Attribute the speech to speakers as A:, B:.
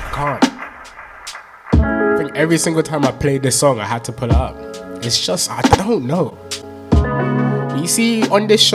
A: can't. I think every single time I played this song, I had to pull it up. It's just, I don't know. You see, on this show,